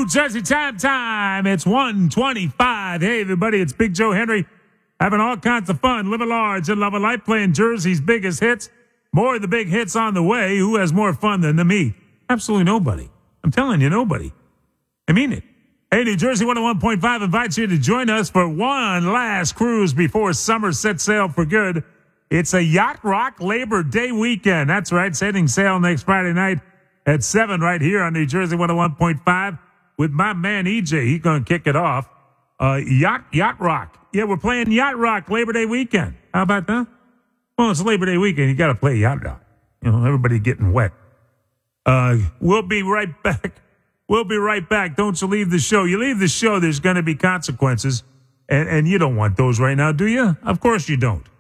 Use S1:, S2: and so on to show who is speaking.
S1: New Jersey time. It's 1:25. Hey, everybody, it's Big Joe Henry having all kinds of fun, living large and loving life, playing Jersey's biggest hits. More of the big hits on the way. Who has more fun than me? Absolutely nobody. I'm telling you, nobody. I mean it. Hey, New Jersey 101.5 invites you to join us for one last cruise before summer sets sail for good. It's a Yacht Rock Labor Day weekend. That's right, setting sail next Friday night at 7 right here on New Jersey 101.5 with my man EJ. He's going to kick it off. Yacht Rock. Yeah, we're playing Yacht Rock Labor Day weekend. How about that? Well, it's Labor Day weekend. You got to play Yacht Rock. You know, everybody getting wet. We'll be right back. Don't you leave the show. You leave the show, there's going to be consequences. And you don't want those right now, do you? Of course you don't.